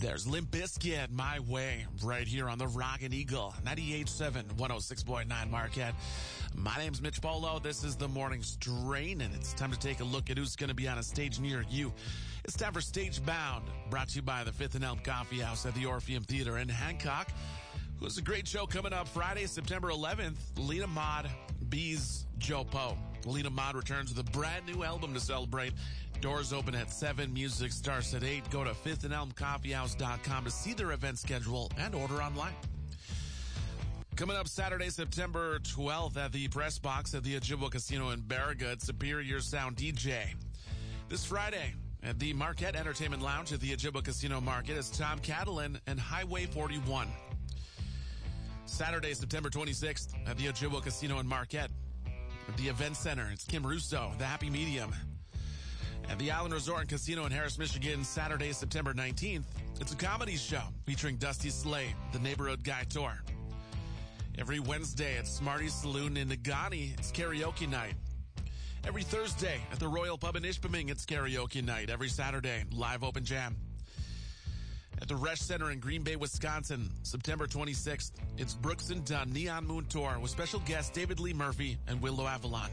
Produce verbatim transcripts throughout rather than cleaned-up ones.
There's Limp Bizkit, My Way, right here on the Rockin' Eagle, ninety-eight point seven, one oh six point nine Marquette. My name's Mitch Polo. This is the morning strain, and it's time to take a look at who's going to be on a stage near you. It's time for Stage Bound, brought to you by the Fifth and Elm Coffee House at the Orpheum Theater in Hancock. Who's a great show coming up Friday, September eleventh. Lena Maud, Bees, Joe Poe. Lena Maud returns with a brand new album to celebrate. Doors open at seven. Music starts at eight. Go to fifth and elm coffee house dot com to see their event schedule and order online. Coming up Saturday, September twelfth at the Press Box at the Ojibwa Casino in Baraga, Superior Sound D J. This Friday at the Marquette Entertainment Lounge at the Ojibwa Casino Market is Tom Catalan and Highway forty-one. Saturday, September twenty-sixth at the Ojibwa Casino in Marquette. At the Event Center, it's Kim Russo, The Happy Medium. At the Island Resort and Casino in Harris, Michigan, Saturday, September nineteenth, it's a comedy show featuring Dusty Slade, The Neighborhood Guy Tour. Every Wednesday at Smarty's Saloon in Nagani, it's karaoke night. Every Thursday at the Royal Pub in Ishpeming, it's karaoke night. Every Saturday, live open jam. At the Resch Center in Green Bay, Wisconsin, September twenty-sixth, it's Brooks and Dunn Neon Moon Tour with special guests David Lee Murphy and Willow Avalon.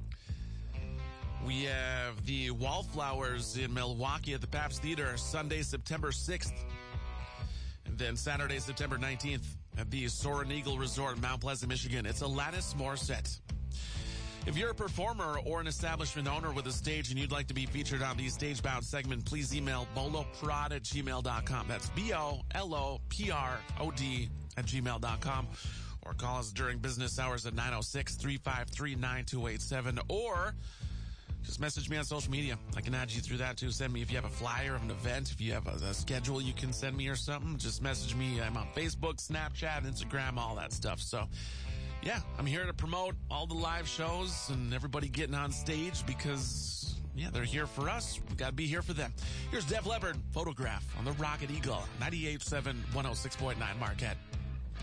We have the Wallflowers in Milwaukee at the Pabst Theater, Sunday, September sixth. And then Saturday, September nineteenth at the Soaring Eagle Resort in Mount Pleasant, Michigan. It's Alanis Morissette. If you're a performer or an establishment owner with a stage and you'd like to be featured on the Stage-Bound segment, please email boloprod at gmail dot com. That's B O L O P R O D at gmail dot com. Or call us during business hours at nine oh six, three five three, nine two eight seven. Or just message me on social media. I can add you through that too. Send me if you have a flyer of an event, if you have a, a schedule you can send me or something. Just message me. I'm on Facebook, Snapchat, Instagram, all that stuff. So, yeah, I'm here to promote all the live shows and everybody getting on stage because, yeah, they're here for us. We got to be here for them. Here's Def Leppard, Photograph on the Rocket Eagle, ninety-eight point seven, one oh six point nine Marquette.